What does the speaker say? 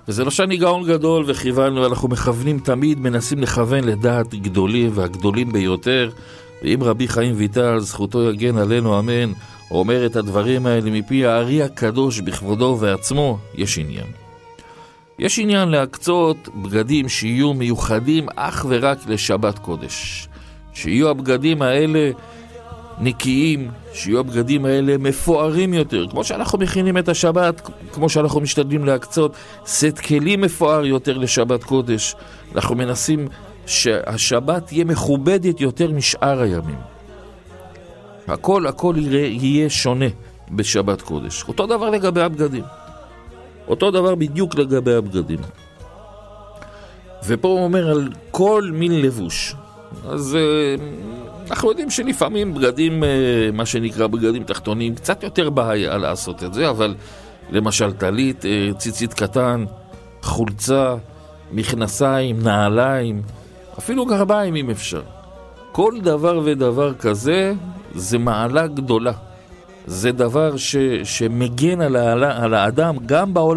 וזה לא שאני גאון גדול וכיוון, ואנחנו מכוונים תמיד, מנסים לכוון לדעת גדולים והגדולים ביותר. ואם רבי חיים ויטל, זכותו יגן עלינו אמן, אומר את הדברים האלה מפי הארי הקדוש בכבודו ובעצמו, יש עניין. יש עניין להקצות בגדים שיהיו מיוחדים אך ורק לשבת קודש. שיהיו הבגדים האלה נקיים, שיהיו הבגדים האלה מפוארים יותר, כמו שאנחנו מכינים את השבת, כמו שאנחנו משתדלים להקצות סט כלים מפואר יותר לשבת קודש. אנחנו מנסים שהשבת תהיה מכובדת יותר משאר הימים. הכל יהיה שונה בשבת קודש. אותו דבר לגבי הבגדים. אותו דבר בדיוק לגבי הבגדים. ופה הוא אומר על כל מין לבוש. אז אנחנו יודעים שלפעמים בגדים, מה שנקרא בגדים תחתונים, קצת יותר בעיה לעשות את זה, אבל למשל טלית, ציצית קטן, חולצה, מכנסיים, נעליים, אפילו גרביים אם אפשר. כל דבר ודבר כזה זה מעלה גדולה. זה דבר שמגן על האדם גם בעולם